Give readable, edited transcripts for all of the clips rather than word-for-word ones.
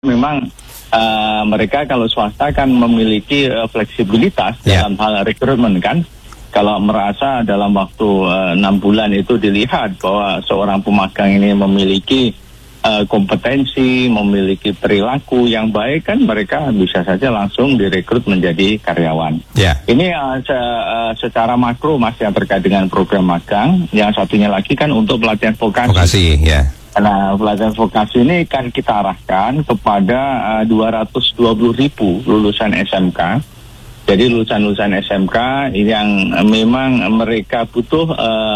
memang mereka kalau swasta kan memiliki fleksibilitas dalam hal rekrutmen kan. Kalau merasa dalam waktu 6 bulan itu dilihat bahwa seorang pemagang ini memiliki kompetensi, memiliki perilaku yang baik, kan mereka bisa saja langsung direkrut menjadi karyawan. Ini secara makro Mas yang terkait dengan program magang. Yang satunya lagi kan untuk pelatihan vokasi. Nah, pelatihan vokasi ini kan kita arahkan kepada 220.000 lulusan SMK. Jadi lulusan SMK yang memang mereka butuh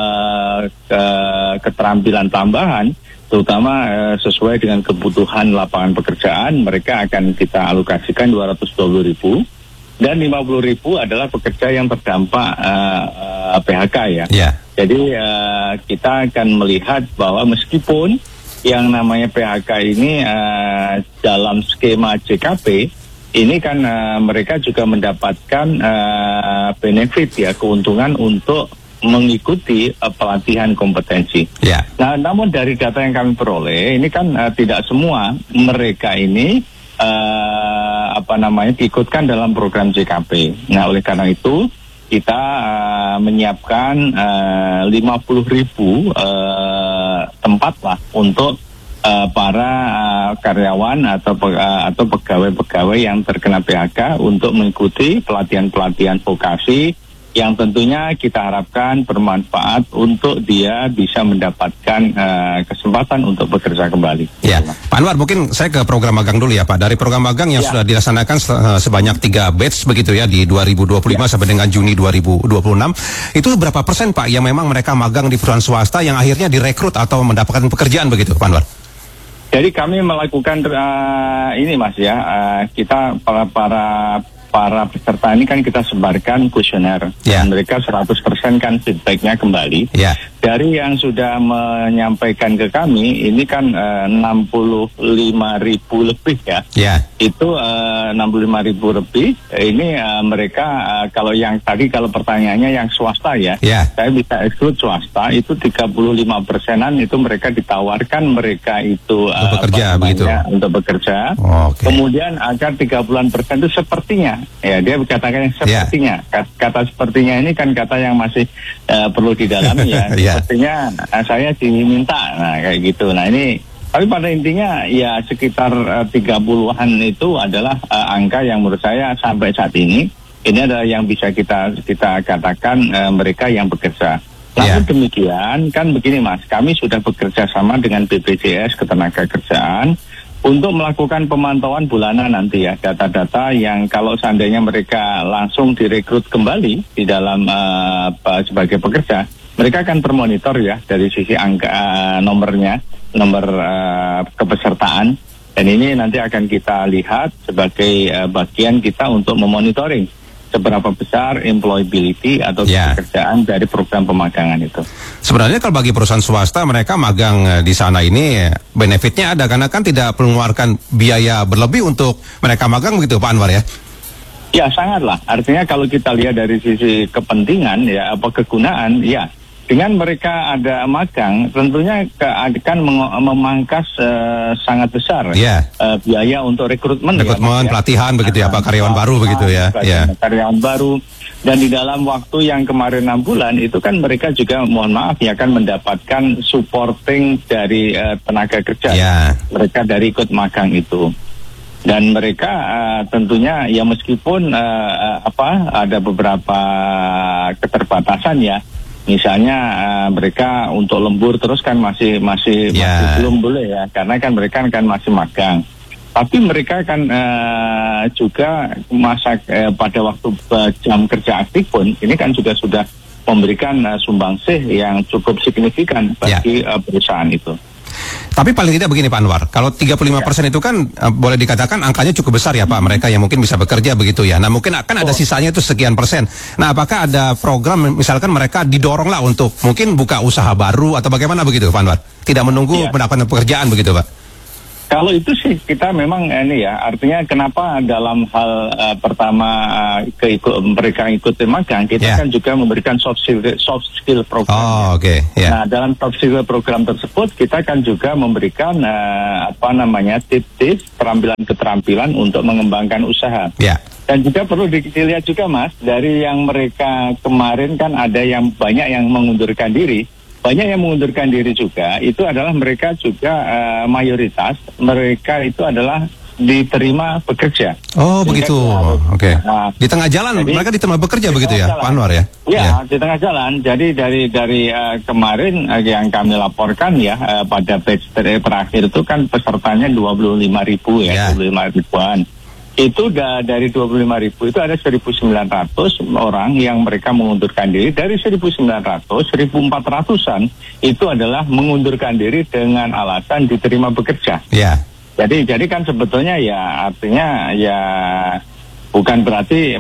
keterampilan tambahan, terutama sesuai dengan kebutuhan lapangan pekerjaan, mereka akan kita alokasikan 220.000 dan 50.000 adalah pekerja yang terdampak PHK ya. Jadi kita akan melihat bahwa meskipun yang namanya PHK ini dalam skema JKP ini kan mereka juga mendapatkan benefit ya, keuntungan untuk mengikuti pelatihan kompetensi. Nah, namun dari data yang kami peroleh ini kan tidak semua mereka ini diikutkan dalam program JKP. Nah, oleh karena itu kita menyiapkan 50.000 tempat lah untuk para karyawan atau pegawai-pegawai yang terkena PHK untuk mengikuti pelatihan-pelatihan vokasi yang tentunya kita harapkan bermanfaat untuk dia bisa mendapatkan kesempatan untuk bekerja kembali. Pak Anwar, mungkin saya ke program magang dulu ya Pak. Dari program magang yang sudah dilaksanakan sebanyak 3 batch begitu ya di 2025 sampai dengan Juni 2026, itu berapa persen Pak yang memang mereka magang di perusahaan swasta yang akhirnya direkrut atau mendapatkan pekerjaan begitu Pak Anwar? Jadi kami melakukan ini Mas ya, kita para peserta ini kan kita sebarkan kuesioner dan mereka 100% kan feedbacknya kembali. Dari yang sudah menyampaikan ke kami ini kan 65.000 lebih ya. Itu 65.000 lebih. Ini mereka kalau yang tadi kalau pertanyaannya yang swasta ya. Saya bisa exclude swasta itu 35%-an itu mereka ditawarkan mereka itu untuk bekerja. Kemudian agar 30% itu sepertinya ya, dia katakan sepertinya. Kata sepertinya ini kan kata yang masih perlu didalami ya. Sepertinya saya diminta, nah kayak gitu. Nah ini, tapi pada intinya ya sekitar 30-an itu adalah angka yang menurut saya sampai saat ini adalah yang bisa kita katakan mereka yang bekerja. Namun demikian kan begini Mas, kami sudah bekerja sama dengan BPJS Ketenagakerjaan untuk melakukan pemantauan bulanan nanti ya, data-data yang kalau seandainya mereka langsung direkrut kembali di dalam sebagai pekerja, mereka akan termonitor ya dari sisi angka nomor kepesertaan, dan ini nanti akan kita lihat sebagai bagian kita untuk memonitoring seberapa besar employability atau pekerjaan dari program pemagangan itu. Sebenarnya kalau bagi perusahaan swasta mereka magang di sana ini benefitnya ada karena kan tidak mengeluarkan biaya berlebih untuk mereka magang begitu Pak Anwar ya? Ya sangatlah. Artinya kalau kita lihat dari sisi kepentingan ya kegunaan ya. Dengan mereka ada magang, tentunya akan memangkas sangat besar biaya untuk rekrutmen pelatihan begitu ya Pak, karyawan baru begitu ya. Karyawan baru, dan di dalam waktu yang kemarin 6 bulan itu kan mereka juga mohon maaf ya kan mendapatkan supporting dari tenaga kerja mereka dari ikut magang itu. Dan mereka tentunya ya meskipun ada beberapa keterbatasan ya. Misalnya mereka untuk lembur terus kan masih belum boleh ya, karena kan mereka kan masih magang. Tapi mereka kan juga pada waktu jam kerja aktif pun ini kan juga sudah memberikan sumbangsih yang cukup signifikan bagi perusahaan itu. Tapi paling tidak begini Pak Anwar, kalau 35% itu kan boleh dikatakan angkanya cukup besar ya Pak, mereka yang mungkin bisa bekerja begitu ya. Nah mungkin akan ada sisanya itu sekian persen. Nah apakah ada program misalkan mereka didorong lah untuk mungkin buka usaha baru atau bagaimana begitu Pak Anwar? Tidak menunggu mendapatkan pekerjaan begitu Pak? Kalau itu sih kita memang ini ya, artinya kenapa dalam hal pertama mereka ikut magang, kita kan juga memberikan soft skill program. Oh, oke. Nah, dalam soft skill program tersebut kita kan juga memberikan tips-tips keterampilan untuk mengembangkan usaha. Dan juga perlu dilihat juga Mas, dari yang mereka kemarin kan ada yang banyak yang mengundurkan diri. Banyak yang mengundurkan diri juga, itu adalah mereka juga mayoritas, mereka itu adalah diterima bekerja. Oh, begitu. Oke. Nah, di tengah jalan jadi, mereka diterima bekerja begitu ya, Pak Anwar ya? Iya, di tengah jalan. Jadi dari kemarin yang kami laporkan ya, pada batch terakhir itu kan pesertanya 25.000 ya, 25 ribuan. Itu dari 25.000 itu ada 1.900 orang yang mereka mengundurkan diri. Dari 1.900, 1.400-an itu adalah mengundurkan diri dengan alasan diterima bekerja. Jadi kan sebetulnya ya artinya ya bukan berarti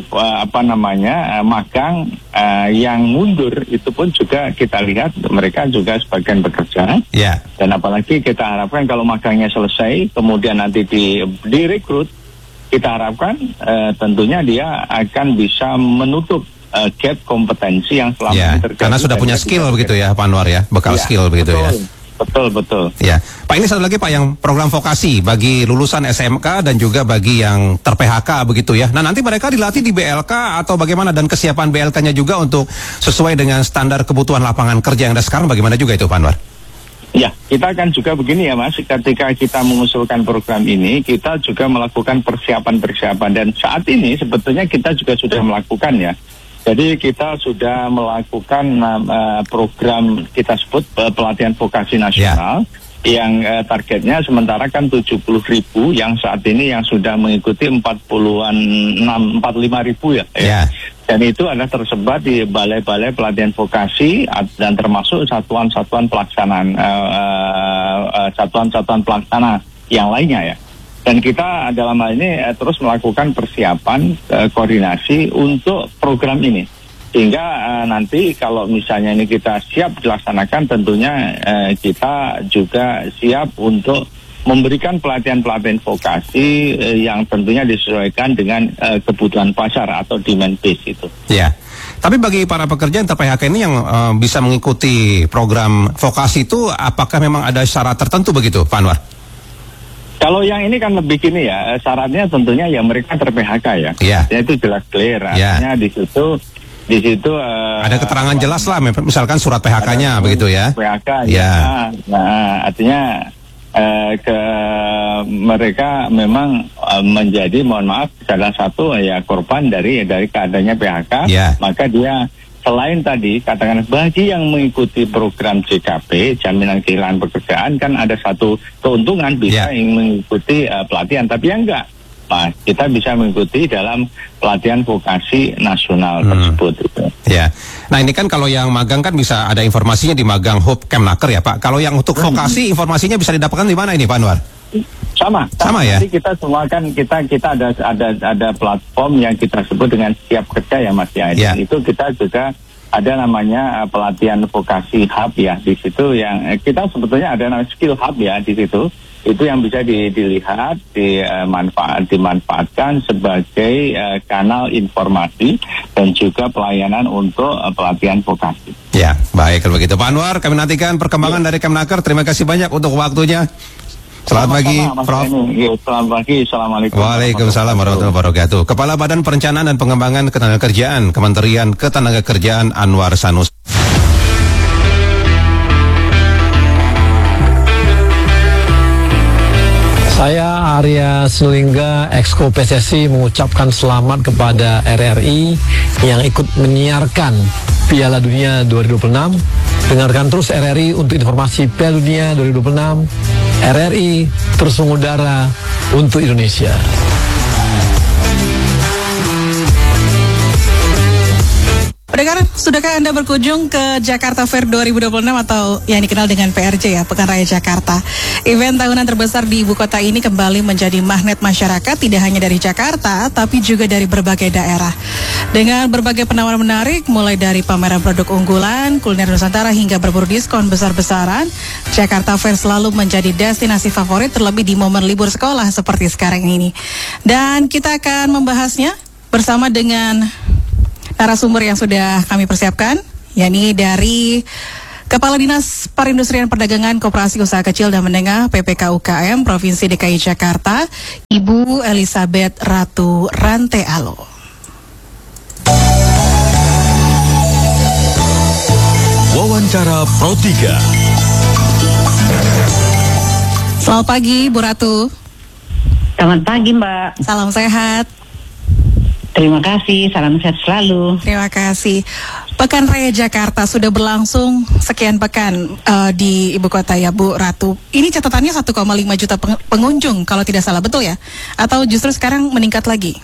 magang yang mundur itu pun juga kita lihat mereka juga sebagian bekerja. Dan apalagi kita harapkan kalau magangnya selesai kemudian nanti direkrut, kita harapkan tentunya dia akan bisa menutup gap kompetensi yang selama ini terjadi. Karena sudah punya skill begitu ya Pak Anwar ya, bekal skill begitu ya. Betul. Ya, Pak, ini satu lagi Pak, yang program vokasi bagi lulusan SMK dan juga bagi yang ter-PHK begitu ya. Nah, nanti mereka dilatih di BLK atau bagaimana, dan kesiapan BLK-nya juga untuk sesuai dengan standar kebutuhan lapangan kerja yang ada sekarang bagaimana juga itu Pak Anwar? Ya, kita kan juga begini ya Mas, ketika kita mengusulkan program ini, kita juga melakukan persiapan-persiapan, dan saat ini sebetulnya kita juga sudah melakukan ya. Jadi kita sudah melakukan program kita sebut pelatihan vokasi nasional, yang targetnya sementara kan 70.000, yang saat ini yang sudah mengikuti 45.000 ya. Dan itu ada tersebar di balai-balai pelatihan vokasi dan termasuk satuan-satuan pelaksanaan satuan-satuan pelaksana yang lainnya ya. Dan kita dalam hal ini terus melakukan persiapan koordinasi untuk program ini. Sehingga nanti kalau misalnya ini kita siap dilaksanakan, tentunya kita juga siap untuk memberikan pelatihan-pelatihan vokasi yang tentunya disesuaikan dengan kebutuhan pasar atau demand base itu. Ya, tapi bagi para pekerja yang ter-PHK ini yang bisa mengikuti program vokasi itu, apakah memang ada syarat tertentu begitu, Pak Anwar? Kalau yang ini kan lebih gini ya, syaratnya tentunya ya mereka ter-PHK ya. Itu jelas clear, artinya di situ ada keterangan jelas lah, misalkan surat PHK-nya begitu ya. PHK ya. Nah, artinya mereka memang menjadi, mohon maaf, salah satu ya korban dari keadaannya PHK, maka dia selain tadi katakan bagi yang mengikuti program JKP jaminan kehilangan pekerjaan kan ada satu keuntungan bisa mengikuti pelatihan, tapi yang enggak, nah, kita bisa mengikuti dalam pelatihan vokasi nasional tersebut itu. Ya. Nah, ini kan kalau yang magang kan bisa ada informasinya di Magang Hub Kemnaker ya, Pak. Kalau yang untuk vokasi informasinya bisa didapatkan di mana ini, Pak Anwar? Sama ya. Jadi kita semua kan kita ada platform yang kita sebut dengan Siap Kerja ya Mas ya. Itu kita juga ada namanya pelatihan vokasi hub ya di situ, yang kita sebetulnya ada namanya skill hub ya di situ. Itu yang bisa dilihat, dimanfaatkan sebagai kanal informasi dan juga pelayanan untuk pelatihan vokasi. Ya, baik kalau begitu Pak Anwar, kami nantikan perkembangan dari Kemnaker. Terima kasih banyak untuk waktunya. Selamat pagi, Prof. Selamat pagi, Assalamualaikum. Waalaikumsalam warahmatullahi wabarakatuh. Kepala Badan Perencanaan dan Pengembangan Ketenagakerjaan, Kementerian Ketenagakerjaan Anwar Sanus. Saya Arya Sulingga, Exco PSSI, mengucapkan selamat kepada RRI yang ikut menyiarkan Piala Dunia 2026. Dengarkan terus RRI untuk informasi Piala Dunia 2026. RRI terus mengudara untuk Indonesia. Pendengar, sudahkah Anda berkunjung ke Jakarta Fair 2026 atau yang dikenal dengan PRJ ya, Pekan Raya Jakarta? Event tahunan terbesar di ibu kota ini kembali menjadi magnet masyarakat tidak hanya dari Jakarta, tapi juga dari berbagai daerah. Dengan berbagai penawaran menarik, mulai dari pameran produk unggulan, kuliner Nusantara hingga berburu diskon besar-besaran, Jakarta Fair selalu menjadi destinasi favorit terlebih di momen libur sekolah seperti sekarang ini. Dan kita akan membahasnya bersama dengan narasumber yang sudah kami persiapkan, yakni dari Kepala Dinas Perindustrian Perdagangan Koperasi Usaha Kecil dan Menengah PPK UKM Provinsi DKI Jakarta, Ibu Elizabeth Ratu Rantealo. Wawancara Pro 3. Selamat pagi, Bu Ratu. Selamat pagi, Mbak. Salam sehat. Terima kasih, salam sehat selalu. Terima kasih. Pekan Raya Jakarta sudah berlangsung sekian pekan di ibu kota ya, Bu Ratu. Ini catatannya 1,5 juta pengunjung kalau tidak salah, betul ya? Atau justru sekarang meningkat lagi?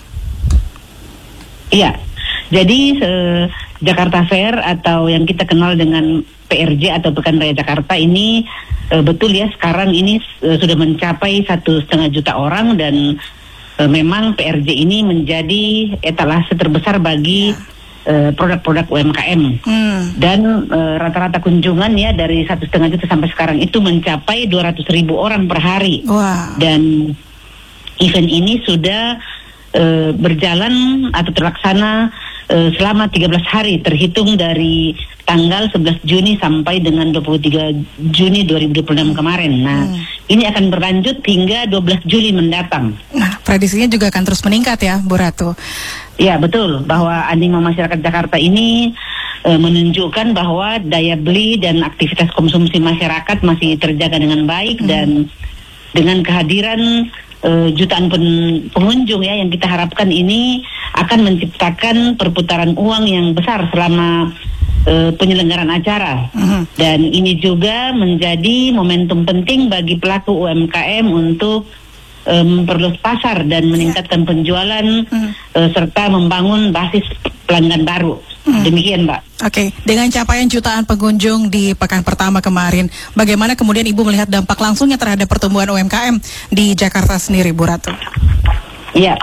Iya, jadi Jakarta Fair atau yang kita kenal dengan PRJ atau Pekan Raya Jakarta ini betul ya, sekarang ini sudah mencapai 1,5 juta orang dan memang PRJ ini menjadi etalase terbesar bagi produk-produk UMKM dan rata-rata kunjungan ya dari 1,5 juta sampai sekarang itu mencapai 200.000 orang per hari. Wow. Dan event ini sudah berjalan atau terlaksana selama 13 hari terhitung dari tanggal 11 Juni sampai dengan 23 Juni 2026 kemarin. Nah, ini akan berlanjut hingga 12 Juli mendatang. Nah, prediksinya juga akan terus meningkat ya, Bu Ratu. Ya, betul. Bahwa animo masyarakat Jakarta ini menunjukkan bahwa daya beli dan aktivitas konsumsi masyarakat masih terjaga dengan baik dan dengan kehadiran jutaan pengunjung ya yang kita harapkan ini akan menciptakan perputaran uang yang besar selama penyelenggaraan acara. Dan ini juga menjadi momentum penting bagi pelaku UMKM untuk memperluas pasar dan meningkatkan penjualan serta membangun basis pelanggan baru. Demikian, Mbak. Oke, dengan capaian jutaan pengunjung di pekan pertama kemarin, bagaimana kemudian Ibu melihat dampak langsungnya terhadap pertumbuhan UMKM di Jakarta sendiri, Bu Ratu? Ya,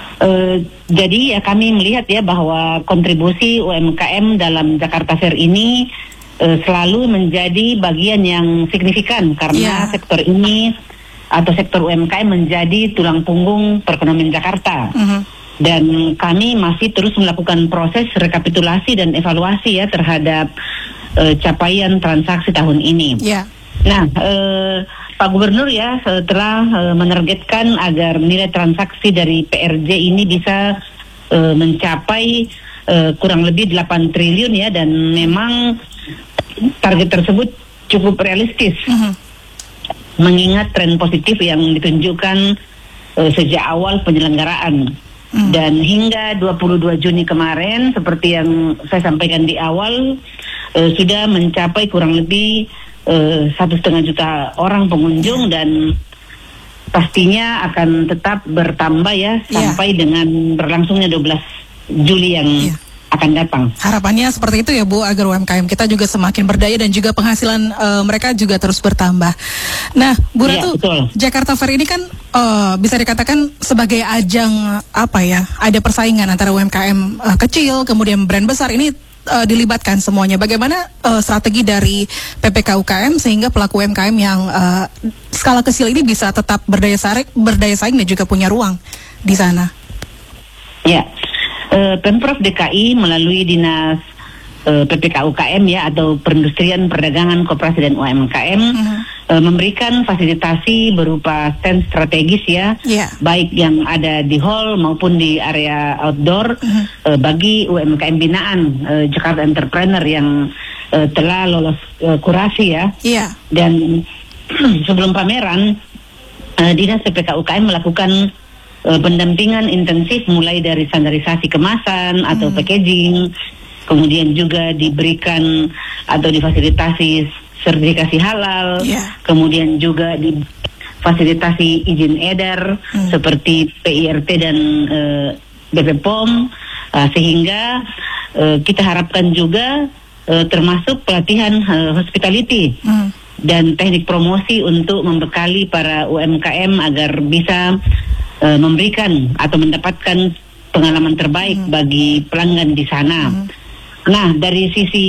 jadi ya kami melihat ya bahwa kontribusi UMKM dalam Jakarta Fair ini selalu menjadi bagian yang signifikan karena sektor ini atau sektor UMKM menjadi tulang punggung perekonomian Jakarta. Dan kami masih terus melakukan proses rekapitulasi dan evaluasi ya terhadap capaian transaksi tahun ini. Nah, Pak Gubernur ya telah menargetkan agar nilai transaksi dari PRJ ini bisa mencapai kurang lebih 8 triliun ya, dan memang target tersebut cukup realistis. Mengingat tren positif yang ditunjukkan sejak awal penyelenggaraan. Dan hingga 22 Juni kemarin, seperti yang saya sampaikan di awal, sudah mencapai kurang lebih 1,5 juta orang pengunjung dan pastinya akan tetap bertambah ya sampai dengan berlangsungnya 12 Juli yang akan datang. Harapannya seperti itu ya, Bu, agar UMKM kita juga semakin berdaya dan juga penghasilan mereka juga terus bertambah. Nah, Bu Ratu, Jakarta Fair ini kan bisa dikatakan sebagai ajang apa ya? Ada persaingan antara UMKM kecil kemudian brand besar ini dilibatkan semuanya. Bagaimana strategi dari PPK UKM sehingga pelaku UMKM yang skala kecil ini bisa tetap berdaya saing dan juga punya ruang di sana? Ya. Pemprov DKI melalui Dinas PPK UKM ya atau Perindustrian Perdagangan Koperasi dan UMKM memberikan fasilitasi berupa stand strategis ya, baik yang ada di hall maupun di area outdoor bagi UMKM binaan Jakarta Entrepreneur yang telah lolos kurasi ya. Dan sebelum pameran Dinas PPK UKM melakukan pendampingan intensif mulai dari standarisasi kemasan atau packaging, kemudian juga diberikan atau difasilitasi sertifikasi halal, kemudian juga difasilitasi izin edar seperti PIRT dan BP POM, sehingga kita harapkan juga termasuk pelatihan hospitality dan teknik promosi untuk membekali para UMKM agar bisa memberikan atau mendapatkan pengalaman terbaik bagi pelanggan di sana. Nah, dari sisi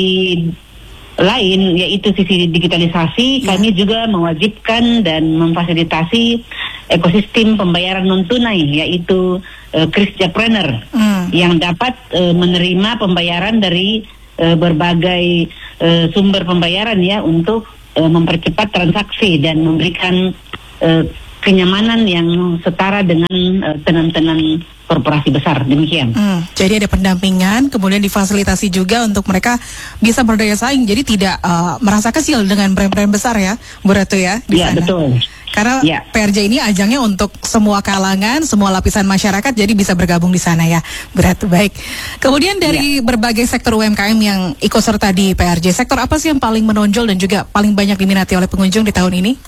lain, yaitu sisi digitalisasi, kami juga mewajibkan dan memfasilitasi ekosistem pembayaran non-tunai, yaitu Kris Jakpreneur, yang dapat menerima pembayaran dari berbagai sumber pembayaran ya, untuk mempercepat transaksi dan memberikan kenyamanan yang setara dengan tenan-tenan korporasi besar. Demikian. Jadi ada pendampingan, kemudian difasilitasi juga untuk mereka bisa berdaya saing. Jadi tidak merasa kecil dengan brand-brand besar ya, Bu Ratu ya. Iya, betul. Karena PRJ ini ajangnya untuk semua kalangan, semua lapisan masyarakat, jadi bisa bergabung di sana ya, Berarti baik. Kemudian dari berbagai sektor UMKM yang ikut serta di PRJ, sektor apa sih yang paling menonjol dan juga paling banyak diminati oleh pengunjung di tahun ini?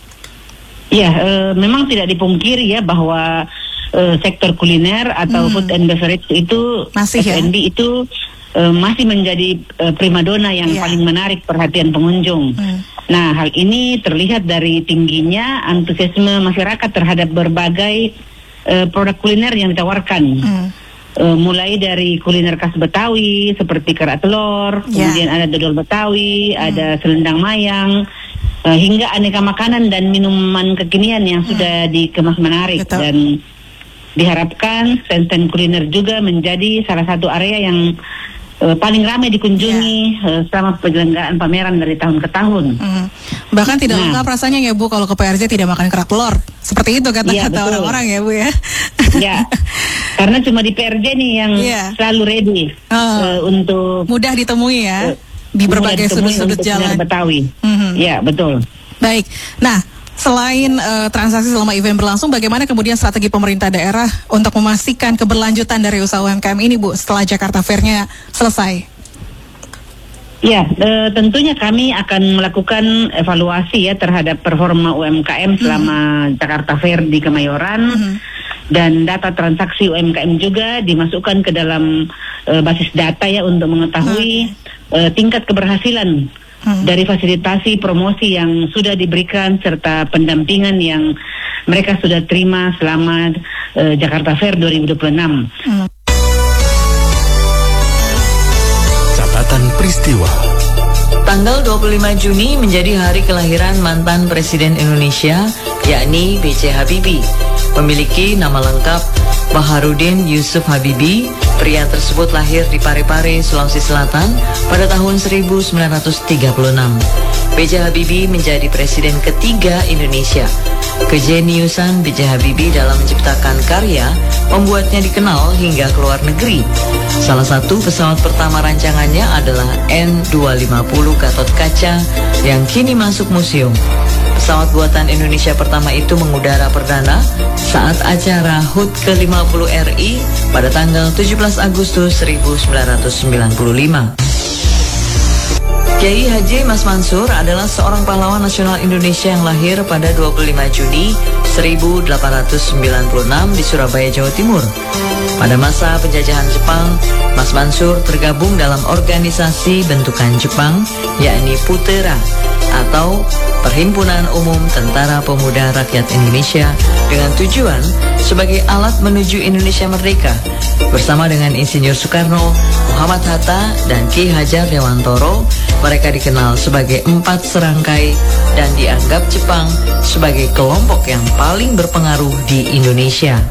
Ya, memang tidak dipungkiri ya bahwa sektor kuliner atau food and beverage itu, masih F&B itu masih menjadi primadona yang paling menarik perhatian pengunjung. Nah, hal ini terlihat dari tingginya antusiasme masyarakat terhadap berbagai produk kuliner yang ditawarkan. Mulai dari kuliner khas Betawi seperti kerak telur, kemudian ada dodol Betawi, ada selendang mayang, hingga aneka makanan dan minuman kekinian yang sudah dikemas menarik. Dan diharapkan stand-stand kuliner juga menjadi salah satu area yang paling ramai dikunjungi selama penyelenggaraan pameran dari tahun ke tahun. Bahkan tidak lengkap rasanya ya Bu kalau ke PRJ tidak makan kerak telur. Seperti itu kata orang-orang ya Bu ya. Ya, karena cuma di PRJ nih yang selalu ready untuk mudah ditemui ya di berbagai sudut-sudut jalan Betawi. Ya, betul. Baik. Nah, selain transaksi selama event berlangsung, bagaimana kemudian strategi pemerintah daerah untuk memastikan keberlanjutan dari usaha UMKM ini, Bu, setelah Jakarta Fair-nya selesai? Ya, tentunya kami akan melakukan evaluasi ya terhadap performa UMKM selama Jakarta Fair di Kemayoran, dan data transaksi UMKM juga dimasukkan ke dalam basis data ya untuk mengetahui tingkat keberhasilan dari fasilitasi promosi yang sudah diberikan serta pendampingan yang mereka sudah terima selama Jakarta Fair 2026. Catatan peristiwa. Tanggal 25 Juni menjadi hari kelahiran mantan Presiden Indonesia, yakni B.J. Habibie. Memiliki nama lengkap Baharudin Yusuf Habibie. Pria tersebut lahir di Parepare, Sulawesi Selatan pada tahun 1936. B.J. Habibie menjadi presiden ketiga Indonesia. Kejeniusan B.J. Habibie dalam menciptakan karya membuatnya dikenal hingga ke luar negeri. Salah satu pesawat pertama rancangannya adalah N250 Gatot Kaca yang kini masuk museum. Pesawat buatan Indonesia pertama itu mengudara perdana saat acara HUT ke-50 RI pada tanggal 17 Agustus 1995. Kiai Haji Mas Mansur adalah seorang pahlawan nasional Indonesia yang lahir pada 25 Juni 1896 di Surabaya, Jawa Timur. Pada masa penjajahan Jepang, Mas Mansur tergabung dalam organisasi bentukan Jepang, yakni Putera atau Perhimpunan Umum Tentara Pemuda Rakyat Indonesia, dengan tujuan sebagai alat menuju Indonesia merdeka. Bersama dengan Insinyur Soekarno, Muhammad Hatta, dan Ki Hajar Dewantoro, mereka dikenal sebagai Empat Serangkai dan dianggap Jepang sebagai kelompok yang paling berpengaruh di Indonesia.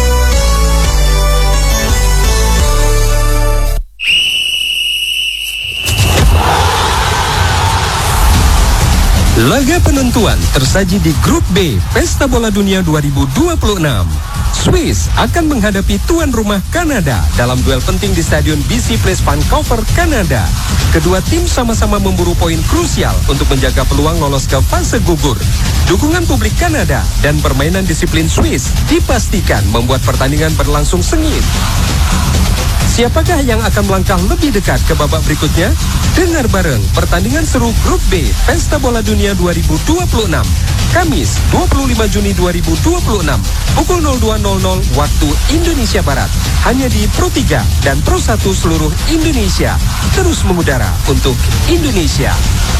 Laga penentuan tersaji di Grup B Pesta Bola Dunia 2026. Swiss akan menghadapi tuan rumah Kanada dalam duel penting di Stadion BC Place Vancouver, Kanada. Kedua tim sama-sama memburu poin krusial untuk menjaga peluang lolos ke fase gugur. Dukungan publik Kanada dan permainan disiplin Swiss dipastikan membuat pertandingan berlangsung sengit. Siapakah yang akan melangkah lebih dekat ke babak berikutnya? Dengar bareng pertandingan seru Grup B Pesta Bola Dunia 2026. Kamis 25 Juni 2026 pukul 02.00 waktu Indonesia Barat. Hanya di Pro 3 dan Pro 1 seluruh Indonesia. Terus mengudara untuk Indonesia.